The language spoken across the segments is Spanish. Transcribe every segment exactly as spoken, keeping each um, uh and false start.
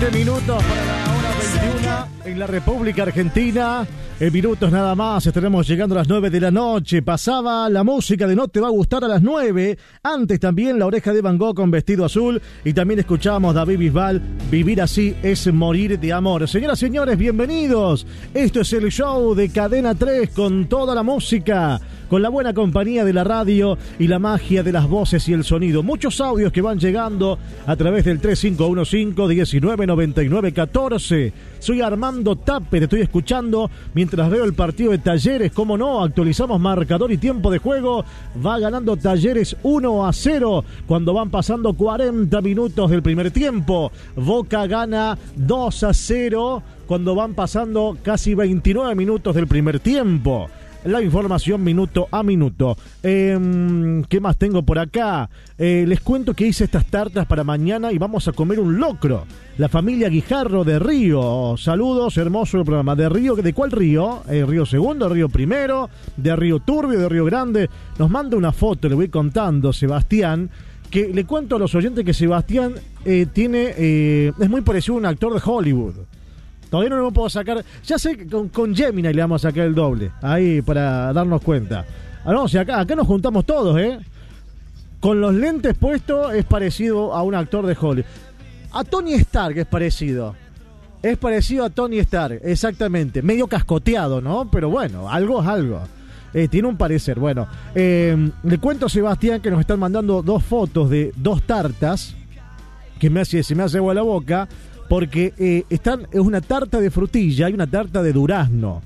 veinte minutos para la hora veintiuno en la República Argentina. En minutos nada más estaremos llegando a las nueve de la noche. Pasaba la música de No Te Va a Gustar a las nueve. Antes también La Oreja de Van Gogh con Vestido Azul. Y también escuchamos David Bisbal, Vivir Así es Morir de Amor. Señoras y señores, bienvenidos. Esto es el show de Cadena tres con toda la música, con la buena compañía de la radio y la magia de las voces y el sonido. Muchos audios que van llegando a través del tres cinco uno cinco, uno nueve, nueve nueve uno cuatro. Soy Armando Tape, te estoy escuchando mientras veo el partido de Talleres. Cómo no, actualizamos marcador y tiempo de juego. Va ganando Talleres uno a cero cuando van pasando cuarenta minutos del primer tiempo. Boca gana dos a cero cuando van pasando casi veintinueve minutos del primer tiempo. La información minuto a minuto. Eh, ¿Qué más tengo por acá? Eh, les cuento que hice estas tartas para mañana y vamos a comer un locro. La familia Guijarro de Río. Saludos, hermoso el programa. ¿De Río? ¿De cuál río? Eh, ¿Río Segundo, Río Primero? ¿De Río Turbio, de Río Grande? Nos manda una foto, le voy contando, Sebastián. Que le cuento a los oyentes que Sebastián eh, tiene eh, es muy parecido a un actor de Hollywood. Todavía no lo puedo sacar. Ya sé que con, con Gemini le vamos a sacar el doble. Ahí para darnos cuenta. Ah, no, o sea, acá, acá nos juntamos todos, ¿eh? Con los lentes puestos es parecido a un actor de Hollywood. A Tony Stark es parecido. Es parecido a Tony Stark, exactamente. Medio cascoteado, ¿no? Pero bueno, algo es algo. Eh, tiene un parecer. Bueno, eh, le cuento a Sebastián que nos están mandando dos fotos de dos tartas. Que me hace, se me hace agua la boca. Porque eh, están, es una tarta de frutilla y una tarta de durazno.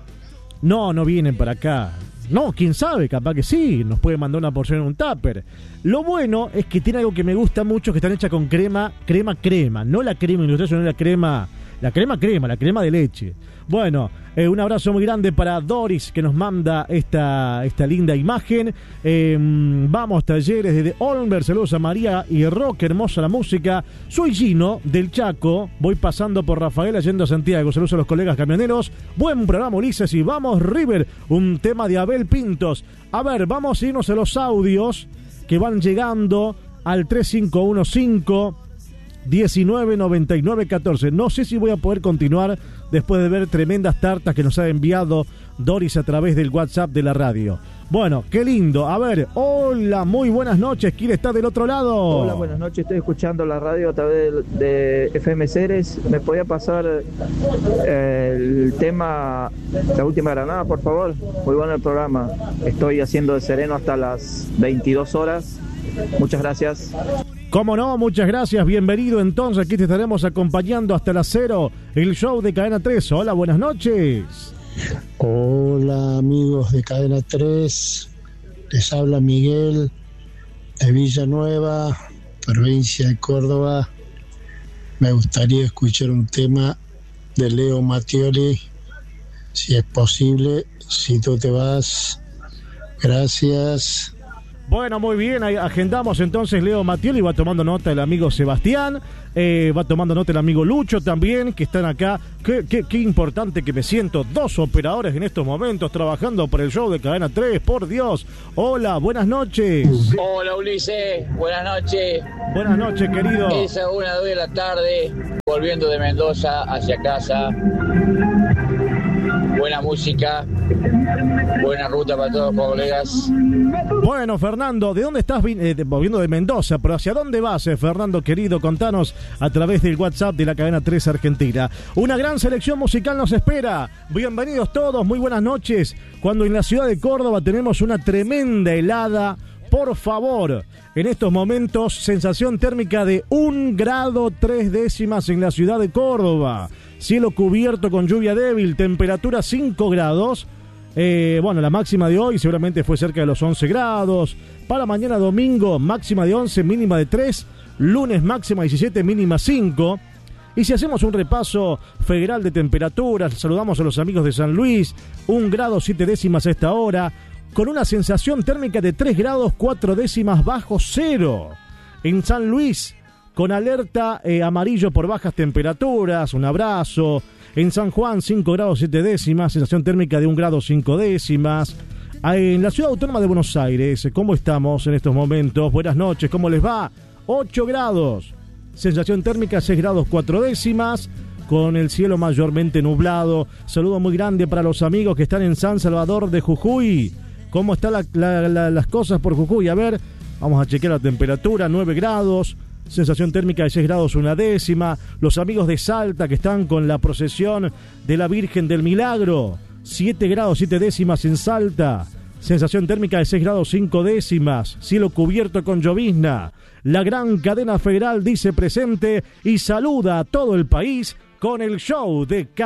No, no vienen para acá. No, quién sabe, capaz que sí. Nos puede mandar una porción en un tupper. Lo bueno es que tiene algo que me gusta mucho, que están hechas con crema, crema, crema. No la crema industrial, sino la crema, la crema, crema, la crema de leche. Bueno, eh, un abrazo muy grande para Doris, que nos manda esta, esta linda imagen. Eh, vamos, Talleres, desde Olmer. Saludos a María y Roque, hermosa la música. Soy Gino, del Chaco. Voy pasando por Rafaela, yendo a Santiago. Saludos a los colegas camioneros. Buen programa, Ulises. Y vamos, River. Un tema de Abel Pintos. A ver, vamos a irnos a los audios que van llegando al tres cinco uno cinco, uno nueve, nueve nueve uno cuatro. No sé si voy a poder continuar después de ver tremendas tartas que nos ha enviado Doris a través del WhatsApp de la radio. Bueno, qué lindo. A ver, hola, muy buenas noches. ¿Quién está del otro lado? Hola, buenas noches. Estoy escuchando la radio a través de, de F M Ceres. ¿Me podía pasar eh, el tema La Última Granada, por favor? Muy bueno el programa. Estoy haciendo de sereno hasta las veintidós horas. Muchas gracias. Cómo no, muchas gracias, bienvenido entonces, aquí te estaremos acompañando hasta las cero, el show de Cadena tres. Hola, buenas noches. Hola amigos de Cadena tres, les habla Miguel de Villanueva, provincia de Córdoba. Me gustaría escuchar un tema de Leo Mattioli, si es posible, Si tú te vas. Gracias. Bueno, muy bien, ahí agendamos entonces Leo Mattioli, va tomando nota el amigo Sebastián, eh, va tomando nota el amigo Lucho también, que están acá. Qué, qué, qué importante que me siento, dos operadores en estos momentos trabajando por el show de Cadena tres, por Dios. Hola, buenas noches. Hola Ulises, buenas noches. Buenas noches, querido. Es una de la tarde, volviendo de Mendoza hacia casa. Buena música, buena ruta para todos los colegas. Bueno, Fernando, ¿de dónde estás eh, volviendo de Mendoza? ¿Pero hacia dónde vas, eh, Fernando, querido? Contanos a través del WhatsApp de la Cadena tres Argentina. Una gran selección musical nos espera. Bienvenidos todos, muy buenas noches. Cuando en la ciudad de Córdoba tenemos una tremenda helada, por favor, en estos momentos, sensación térmica de un grado tres décimas en la ciudad de Córdoba. Cielo cubierto con lluvia débil, temperatura cinco grados. Eh, bueno, la máxima de hoy seguramente fue cerca de los once grados. Para mañana domingo, máxima de once, mínima de tres. Lunes máxima diecisiete, mínima cinco. Y si hacemos un repaso federal de temperaturas, saludamos a los amigos de San Luis. un grado siete décimas a esta hora, con una sensación térmica de tres grados cuatro décimas bajo cero. En San Luis, con alerta eh, amarillo por bajas temperaturas, un abrazo. En San Juan, cinco grados siete décimas, sensación térmica de un grado cinco décimas. En la ciudad autónoma de Buenos Aires, ¿cómo estamos en estos momentos? Buenas noches, ¿cómo les va? ocho grados. sensación térmica seis grados cuatro décimas, con el cielo mayormente nublado. Saludo muy grande para los amigos que están en San Salvador de Jujuy. ¿Cómo están la, la, la, las cosas por Jujuy? A ver, vamos a chequear la temperatura, nueve grados, sensación térmica de seis grados una décima. Los amigos de Salta que están con la procesión de la Virgen del Milagro, siete grados siete décimas en Salta, sensación térmica de seis grados cinco décimas, cielo cubierto con llovizna. La gran cadena federal dice presente y saluda a todo el país con el show de